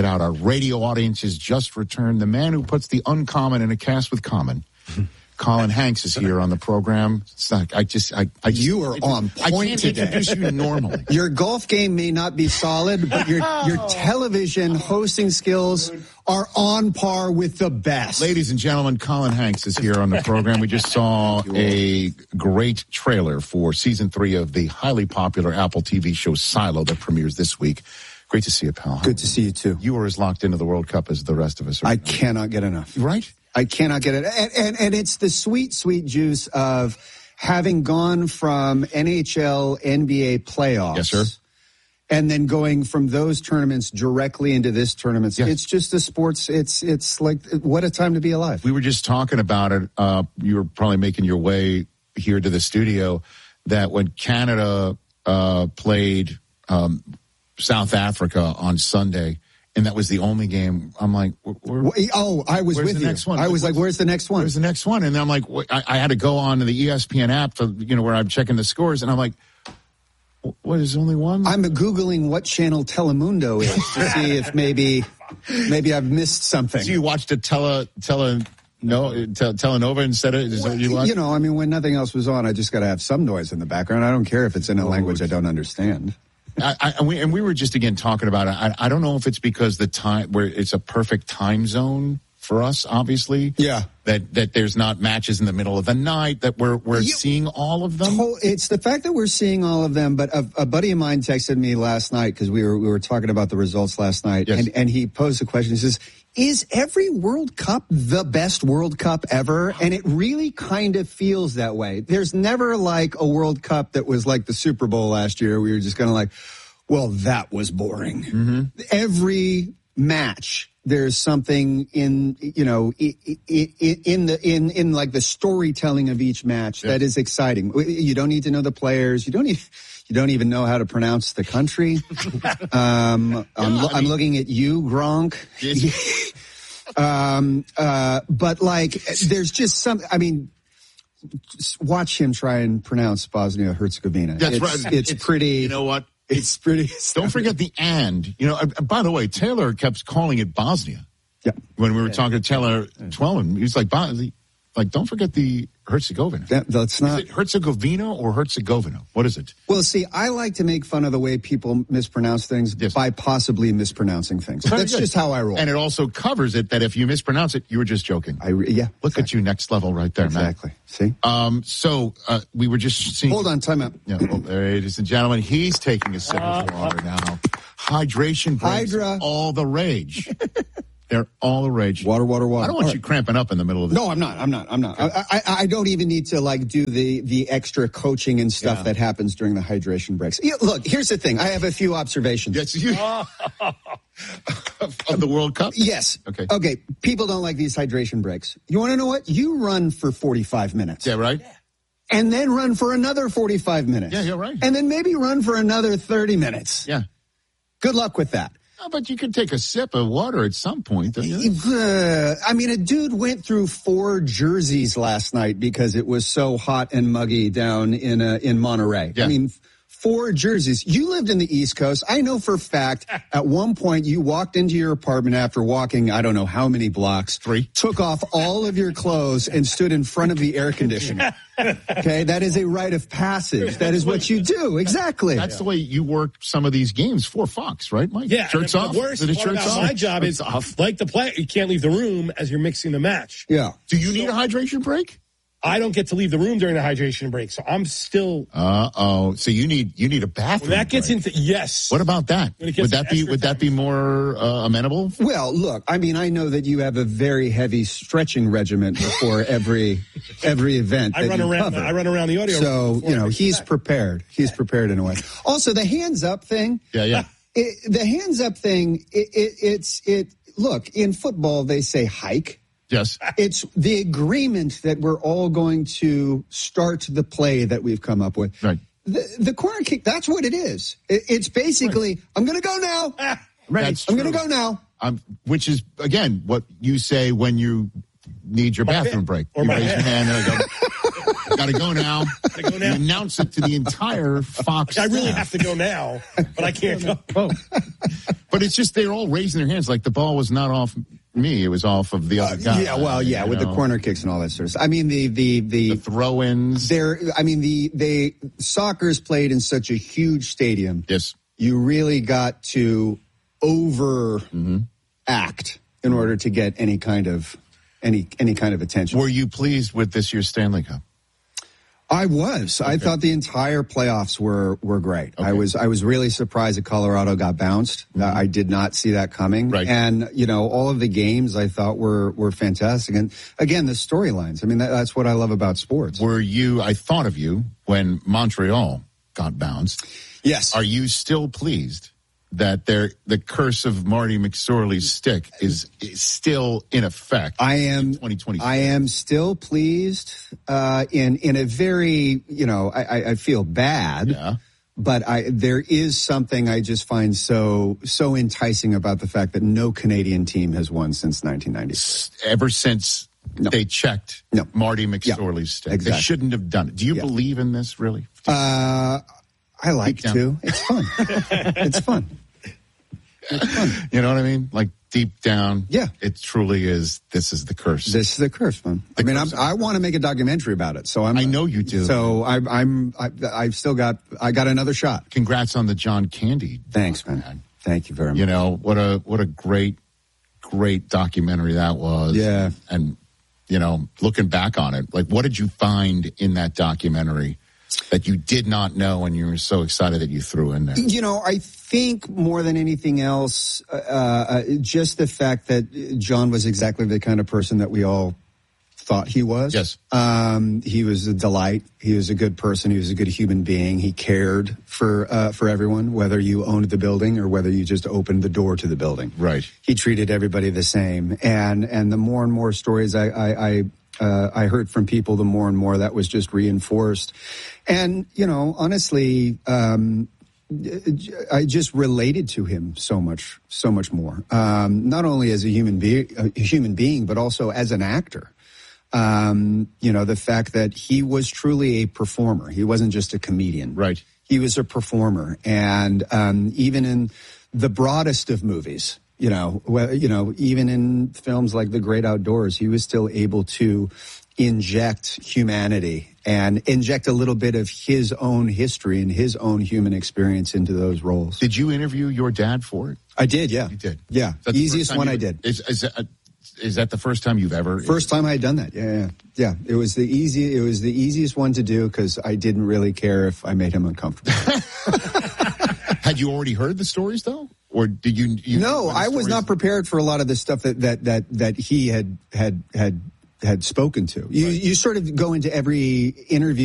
it out. Our radio audience has just returned. The man who puts the uncommon in a cast with common. Colin Hanks is here on the program. It's not, you are on point I can't today. introduce you normally. Your golf game may not be solid, but your television hosting skills are on par with the best. Ladies and gentlemen, Colin Hanks is here on the program. We just saw a great trailer for season 3 of the highly popular Apple TV show Silo that premieres this week. Great to see you, pal. Good to see you, too. You are as locked into the World Cup as the rest of us are. I cannot get enough. Right? I cannot get it. And it's the sweet, sweet juice of having gone from NHL, NBA playoffs. Yes, sir. And then going from those tournaments directly into this tournament. Yes. It's just the sports. It's like, what a time to be alive. We were just talking about it. You were probably making your way here to the studio that when Canada played South Africa on Sunday, and that was the only game. I'm like, I was with you. Next one? I was like, where's the next one? Where's the next one? And I'm like, I had to go on to the ESPN app to, where I'm checking the scores. And I'm like, what is only one? I'm Googling what channel Telemundo is to see if maybe I've missed something. So you watched a Telenova instead of, is that what you watched? When nothing else was on, I just got to have some noise in the background. I don't care if it's in a language I don't understand. We were just again talking about it. I don't know if it's because the time where it's a perfect time zone for us, obviously. Yeah. That there's not matches in the middle of the night, that we're seeing all of them. It's the fact that we're seeing all of them. But a buddy of mine texted me last night because we were talking about the results last night, yes. and he posed a question. He says, "Is every World Cup the best World Cup ever?" And it really kind of feels that way. There's never like a World Cup that was like the Super Bowl last year. We were just kind of like, well, that was boring. Mm-hmm. Every match, there's something in like the storytelling of each match that is exciting. You don't need to know the players. You don't even know how to pronounce the country. I'm looking at you, Gronk. But like, there's just some. I mean, watch him try and pronounce Bosnia-Herzegovina. That's right. It's pretty. You know what? It's pretty. Don't forget the and. By the way, Taylor kept calling it Bosnia. Yeah. When we were talking to Taylor Twellman, he was like, don't forget the Herzegovina. That's not. Is it Herzegovina or Herzegovina? What is it? Well, see, I like to make fun of the way people mispronounce things by possibly mispronouncing things. That's just how I roll. And it also covers it that if you mispronounce it, you were just joking. Look at you, next level right there, exactly. Matt. See? So we were just seeing. Hold on, time out. Yeah, ladies and gentlemen, he's taking a sip of water now. Hydration breaks all the rage. They're all the rage. Water. I don't want you cramping up in the middle of this. No, I'm not. Okay. I don't even need to like do the extra coaching and stuff that happens during the hydration breaks. Yeah, look, here's the thing. I have a few observations. Yes, you of the World Cup? Yes. Okay. People don't like these hydration breaks. You want to know what? You run for 45 minutes. Yeah, right? And then run for another 45 minutes. Yeah, you're right. And then maybe run for another 30 minutes. Yeah. Good luck with that. Oh, but you could take a sip of water at some point, don't you? I mean, a dude went through 4 jerseys last night because it was so hot and muggy down in Monterey. Yeah. I mean, 4 jerseys. You lived in the East Coast. I know for a fact at one point you walked into your apartment after walking, I don't know how many blocks. 3. Took off all of your clothes and stood in front of the air conditioner. Okay, that is a rite of passage. That is what you do. Exactly. That's the way you work some of these games for Fox, right, Mike? Yeah. Shirts off. The worst part about my job is, like the player, you can't leave the room as you're mixing the match. Yeah. Do you need a hydration break? I don't get to leave the room during the hydration break, so I'm still. So you need a bathroom. When that gets break. into yes. What about that? Would that be more amenable? Well, look, I mean, I know that you have a very heavy stretching regimen before every event. I run around the audio. So he's prepared. He's prepared in a way. Also, the hands up thing. Yeah. The hands up thing. Look, in football they say hike. Yes. It's the agreement that we're all going to start the play that we've come up with. Right. The corner kick, that's what it is. It's basically, right. I'm going to go now. Ready. I'm going to go now. Which is, again, what you say when you need your bathroom break. Or you raise your hand and go, gotta go now. You announce it to the entire Fox I really staff. have to go now, but I can't go. But it's just they're all raising their hands like the ball was not off me; it was off of the other guy. Yeah, well, yeah, with the corner kicks and all that sort of stuff. I mean, the throw-ins. The soccer's played in such a huge stadium. Yes, you really got to overact in order to get any kind of attention. Were you pleased with this year's Stanley Cup? I was. Okay. I thought the entire playoffs were great. Okay. I was really surprised that Colorado got bounced. I did not see that coming. Right. And all of the games I thought were fantastic. And again, the storylines. I mean, that's what I love about sports. I thought of you when Montreal got bounced. Yes. Are you still pleased that the curse of Marty McSorley's stick is still in effect? I am. In 2020. I am still pleased. In a very, I feel bad. Yeah. But there is something I just find so enticing about the fact that no Canadian team has won since 1990. Ever since they checked Marty McSorley's stick. Exactly. They shouldn't have done it. Do you believe in this, really? I like to. It's fun. It's fun. It's fun. You know what I mean? Like deep down, it truly is. This is the curse. This is the curse, man. I want to make a documentary about it. So I know you do. So I've still got another shot. Congrats on the John Candy. Thanks, man. Thank you very much. What a great documentary that was. Yeah. And looking back on it, like what did you find in that documentary that you did not know and you were so excited that you threw in there? I think more than anything else, just the fact that John was exactly the kind of person that we all thought he was. Yes. He was a delight. He was a good person. He was a good human being. He cared for everyone, whether you owned the building or whether you just opened the door to the building. Right. He treated everybody the same. And the more and more stories I heard from people, the more and more that was just reinforced. And, honestly, I just related to him so much more. Not only as a human being, but also as an actor. The fact that he was truly a performer. He wasn't just a comedian. Right. He was a performer. And, even in the broadest of movies, even in films like The Great Outdoors, he was still able to inject humanity and inject a little bit of his own history and his own human experience into those roles. Did you interview your dad for it? I did, yeah. You did? Yeah. Easiest one I did. Is that the first time you've ever? First time I had done that, yeah. It was the easiest one to do because I didn't really care if I made him uncomfortable. Had you already heard the stories, though? Or did you No, I was not prepared for a lot of the stuff that he had spoken to. You sort of go into every interview